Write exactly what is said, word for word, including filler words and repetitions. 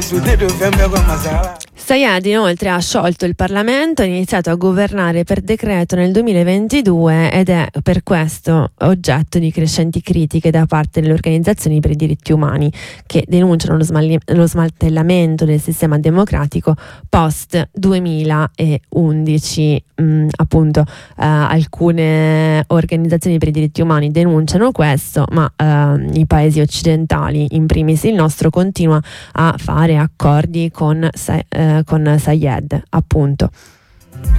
Sayed inoltre ha sciolto il Parlamento, ha iniziato a governare per decreto nel duemilaventidue ed è per questo oggetto di crescenti critiche da parte delle organizzazioni per i diritti umani, che denunciano lo, smalli- lo smantellamento del sistema democratico post duemilaundici. Mm, appunto eh, alcune organizzazioni per i diritti umani denunciano questo, ma eh, i paesi occidentali, in primis il nostro, continua a fare accordi con, eh, con Sayed, appunto.